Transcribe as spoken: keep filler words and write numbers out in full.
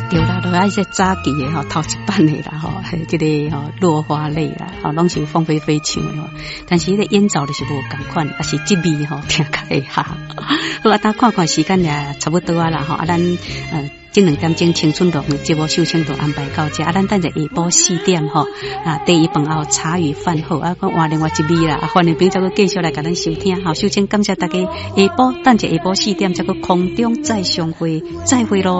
对啦，落啊一些早期的吼，头一版的啦吼，这个吼落花泪啦，吼拢是凤飞飞唱的吼。但是迄个演奏就是无共款，也是这味吼听起会哈。好啊，等看看时间也差不多啊啦吼，啊咱呃。这两点钟青春乐的节目秀清都安排到这，啊，咱等下下晡四点吼，啊，第一饭后茶余饭后啊，讲换另外一味啦，啊，欢迎朋友再个继续来甲咱收听，好，秀清感谢大家，下晡等下下晡四点再个空中再相会，再会咯。